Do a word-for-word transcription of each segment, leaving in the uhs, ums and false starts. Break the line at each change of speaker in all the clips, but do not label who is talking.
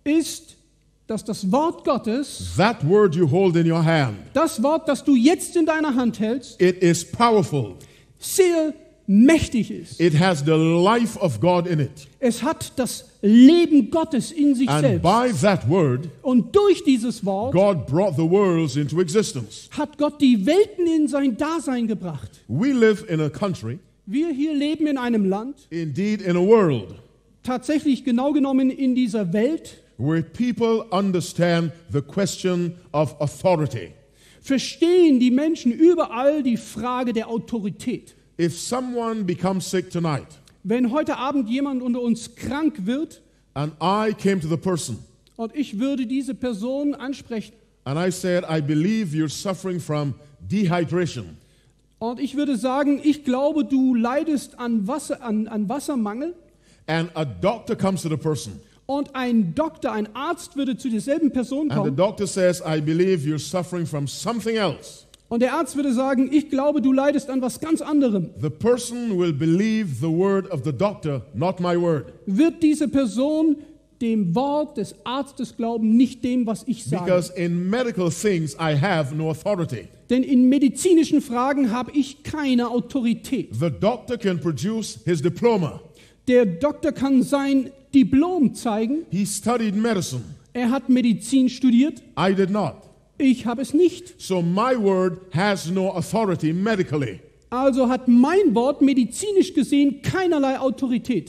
ist, dass das Wort Gottes,
that word you hold in your hand,
das Wort, das du jetzt in deiner Hand hältst,
it is powerful.
sehr mächtig ist.
It has the life of God in it.
Es hat das Leben Gottes in sich
And
selbst.
by that word,
Und durch dieses Wort
God brought the worlds into existence.
hat Gott die Welten in sein Dasein gebracht.
We live in a country,
Wir hier leben in einem Land,
indeed in a world,
tatsächlich genau genommen in dieser Welt,
where people understand the question of authority.
verstehen die Menschen überall die Frage der Autorität.
If someone becomes sick tonight,
Wenn heute Abend jemand unter uns krank wird
and I came to the person,
und ich würde diese Person ansprechen
and I said, I believe you're suffering from dehydration,
und ich würde sagen, ich glaube, du leidest an, Wasser, an, an Wassermangel,
and a doctor comes to the person,
und ein Doktor, ein Arzt würde zu derselben Person
and the
kommen
doctor says, I believe you're suffering from something else,
und der Arzt würde sagen, ich glaube, du leidest an was ganz anderem,
the person will believe the word of the doctor, not my word.
wird diese Person dem Wort des Arztes glauben, nicht dem, was ich sage.
Because in medical things, I have no authority.
Denn in medizinischen Fragen habe ich keine Autorität.
The doctor can produce his diploma.
Der Doktor kann sein Diplom zeigen.
He studied medicine.
Er hat Medizin studiert.
I did not.
Ich habe es nicht.
So my word has no authority medically.
Also hat mein Wort medizinisch gesehen keinerlei Autorität.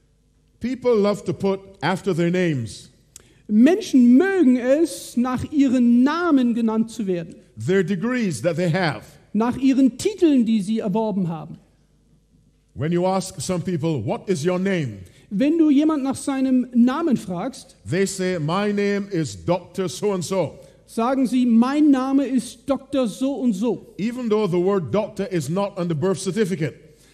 People love to put after their names
Menschen mögen es, nach ihren Namen genannt zu werden.
their degrees that they have.
Nach ihren Titeln, die sie erworben haben.
When you ask some people, what is your name?
Wenn du jemand nach seinem Namen fragst,
They say, my name is Doctor So-and-so.
sagen sie, mein Name ist Doktor so und so.
Even though the word doctor is not on the birth certificate.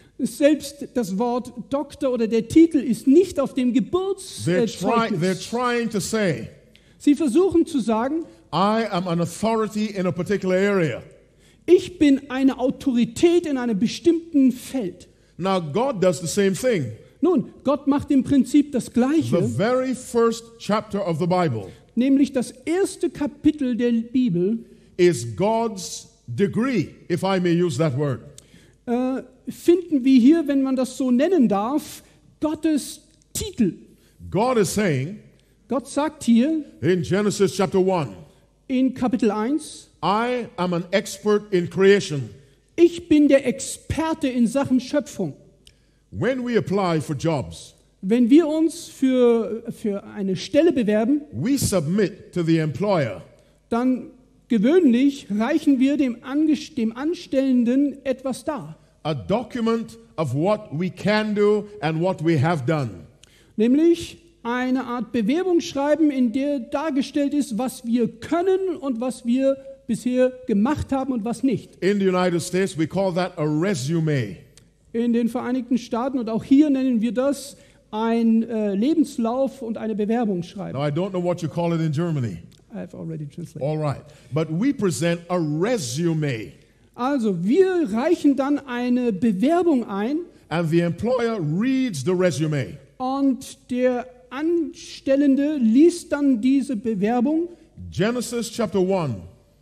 Selbst das Wort Doktor oder der Titel ist nicht auf dem
They're, try, they're
Geburtszeugnis.
trying to say,
Sie versuchen zu sagen,
I am an authority in a particular area.
ich bin eine Autorität in einem bestimmten Feld.
Now, God does the same thing.
Nun, Gott macht im Prinzip das
The
Gleiche,
very first chapter of the Bible
nämlich das erste Kapitel der Bibel
is God's degree, if I may use that word.
äh, finden wir hier, wenn man das so nennen darf, Gottes Titel.
God is saying
Gott sagt hier
in Genesis chapter one,
in Kapitel eins,
I am an expert in creation.
ich bin der Experte in Sachen Schöpfung.
When we apply for jobs,
Wenn wir uns für, für eine Stelle bewerben,
we submit to the employer
dann gewöhnlich reichen wir dem, Ange- dem Anstellenden etwas dar.
a document of what we can do and what we have done.
Nämlich eine Art Bewerbungsschreiben, in der dargestellt ist, was wir können und was wir bisher gemacht haben und was nicht.
In the United States, we call that a resume.
In den Vereinigten Staaten und auch hier nennen wir das ein äh, Lebenslauf und eine Bewerbungsschreiben.
Now, I don't know what you call it in Germany.
I've already translated.
All right. But we present a resume.
Also, wir reichen dann eine Bewerbung ein
And the employer reads the resume.
und der Anstellende liest dann diese Bewerbung.
Genesis chapter one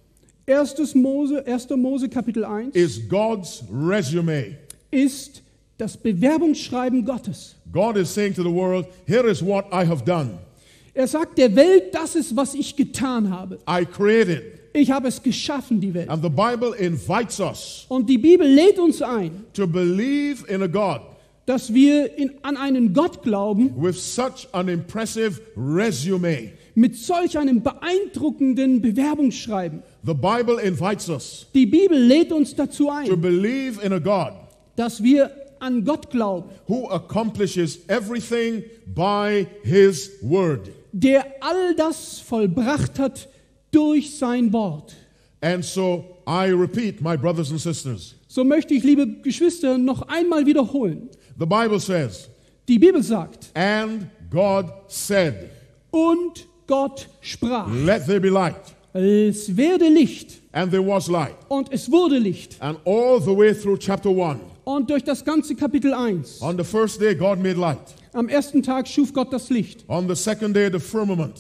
Erstes Mose, erster Mose Kapitel eins
is God's resume.
ist das Bewerbungsschreiben Gottes.
God is saying to the world, here is what I have done.
Er sagt der Welt, das ist, was ich getan habe.
I created.
Ich habe es geschaffen, die Welt.
And the Bible invites us
Und die Bibel lädt uns ein,
to believe in a God
dass wir in, an einen Gott glauben,
with such an impressive resume.
mit solch einem beeindruckenden Bewerbungsschreiben.
The Bible invites us
Die Bibel lädt uns dazu
to
ein,
believe in a God
dass wir an Gott glauben,
who accomplishes everything by his word.
der all das vollbracht hat durch sein Wort.
And so I repeat, my brothers and sisters,
So möchte ich, liebe Geschwister, noch einmal wiederholen.
the Bible says,
Die Bibel sagt,
and God said,
und Gott sprach,
let there be light.
es werde Licht,
And there was light.
und es wurde Licht.
And all the way through chapter one,
Und durch das ganze Kapitel eins,
on the first day God made light.
am ersten Tag schuf Gott das Licht.
On the second day the firmament.